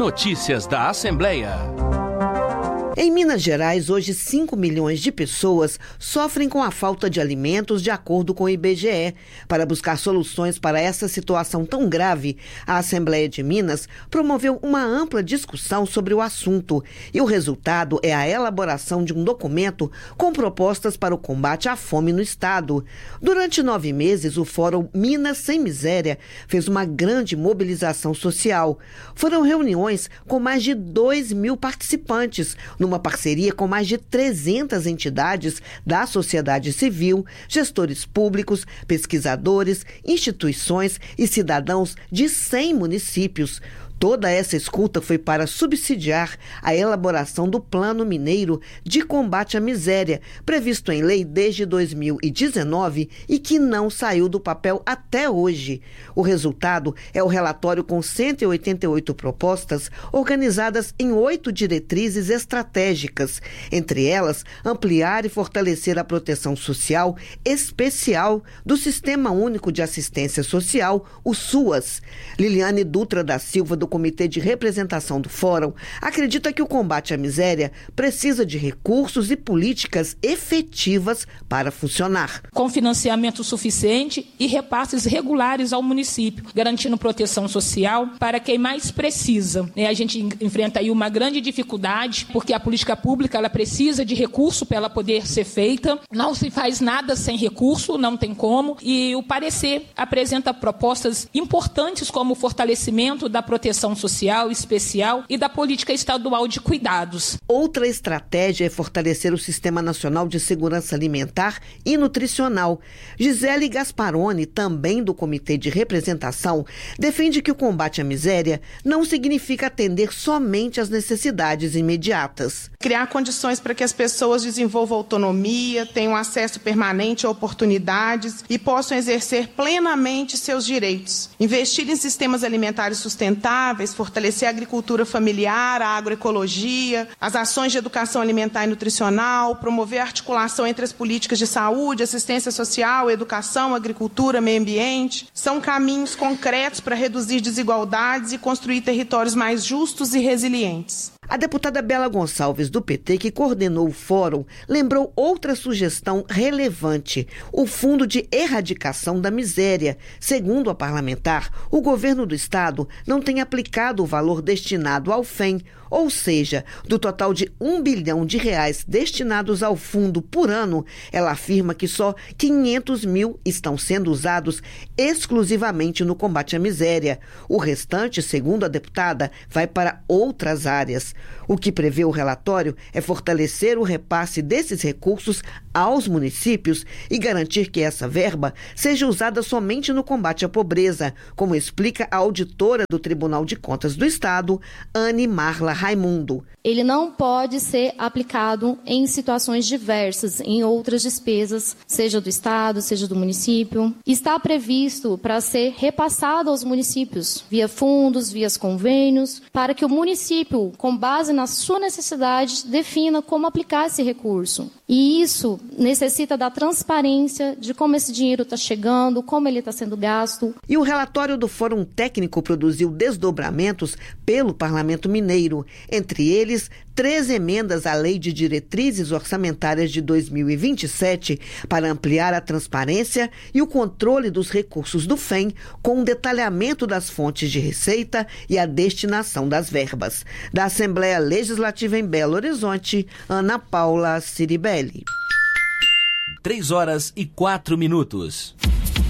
Notícias da Assembleia. Em Minas Gerais, hoje 5 milhões de pessoas sofrem com a falta de alimentos, de acordo com o IBGE. Para buscar soluções para essa situação tão grave, a Assembleia de Minas promoveu uma ampla discussão sobre o assunto. E o resultado é a elaboração de um documento com propostas para o combate à fome no estado. Durante 9 meses, o Fórum Minas Sem Miséria fez uma grande mobilização social. Foram reuniões com mais de 2.000 participantes, numa parceria com mais de 300 entidades da sociedade civil, gestores públicos, pesquisadores, instituições e cidadãos de 100 municípios. Toda essa escuta foi para subsidiar a elaboração do Plano Mineiro de Combate à Miséria, previsto em lei desde 2019 e que não saiu do papel até hoje. O resultado é o relatório com 188 propostas organizadas em 8 diretrizes estratégicas, entre elas ampliar e fortalecer a proteção social especial do Sistema Único de Assistência Social, o SUAS. Liliane Dutra da Silva, do Comitê de Representação do Fórum, acredita que o combate à miséria precisa de recursos e políticas efetivas para funcionar. Com financiamento suficiente e repasses regulares ao município, garantindo proteção social para quem mais precisa. A gente enfrenta aí uma grande dificuldade, porque a política pública ela precisa de recurso para ela poder ser feita. Não se faz nada sem recurso, não tem como. E o parecer apresenta propostas importantes como o fortalecimento da proteção social especial e da política estadual de cuidados. Outra estratégia é fortalecer o Sistema Nacional de Segurança Alimentar e Nutricional. Gisele Gasparoni, também do Comitê de Representação, defende que o combate à miséria não significa atender somente às necessidades imediatas. Criar condições para que as pessoas desenvolvam autonomia, tenham acesso permanente a oportunidades e possam exercer plenamente seus direitos. Investir em sistemas alimentares sustentáveis, fortalecer a agricultura familiar, a agroecologia, as ações de educação alimentar e nutricional, promover a articulação entre as políticas de saúde, assistência social, educação, agricultura, meio ambiente, são caminhos concretos para reduzir desigualdades e construir territórios mais justos e resilientes. A deputada Bela Gonçalves, do PT, que coordenou o fórum, lembrou outra sugestão relevante: o Fundo de Erradicação da Miséria. Segundo a parlamentar, o governo do estado não tem aplicado o valor destinado ao FEM, ou seja, do total de R$1 bilhão destinados ao fundo por ano, ela afirma que só 500 mil estão sendo usados exclusivamente no combate à miséria. O restante, segundo a deputada, vai para outras áreas. O que prevê o relatório é fortalecer o repasse desses recursos aos municípios e garantir que essa verba seja usada somente no combate à pobreza, como explica a auditora do Tribunal de Contas do Estado, Anne Marla Raimundo. Ele não pode ser aplicado em situações diversas, em outras despesas, seja do Estado, seja do município. Está previsto para ser repassado aos municípios, via fundos, via convênios, para que o município, com base na sua necessidade, defina como aplicar esse recurso. E isso necessita da transparência de como esse dinheiro está chegando, como ele está sendo gasto. E o relatório do Fórum Técnico produziu desdobramentos pelo Parlamento Mineiro, entre eles 3 emendas à Lei de Diretrizes Orçamentárias de 2027 para ampliar a transparência e o controle dos recursos do FEM, com um detalhamento das fontes de receita e a destinação das verbas. Da Assembleia Legislativa em Belo Horizonte, Ana Paula Ciribelli. 3 horas e 4 minutos.